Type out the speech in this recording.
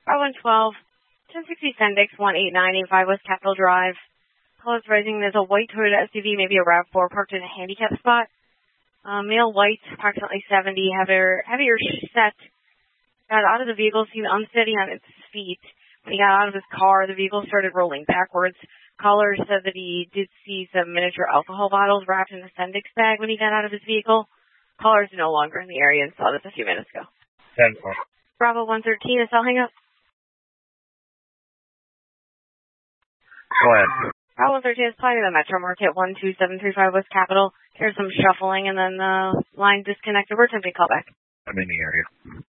112, 1060 Sendix, 18985 West Capitol Drive. Call is rising. There's a white Toyota SUV, maybe a RAV4, parked in a handicap spot. Male white, approximately 70, heavier set. Got out of the vehicle, seemed unsteady on its feet. When he got out of his car, the vehicle started rolling backwards. Caller said that he did see some miniature alcohol bottles wrapped in a Sendix bag when he got out of his vehicle. Caller is no longer in the area and saw this a few minutes ago. 10-4. Bravo 113, is I'll hang up. Go ahead. Bravo 113 is planning the Metro Market 12735 West Capitol. There's some shuffling and then the line disconnected. We're attempting callback. I'm in the area.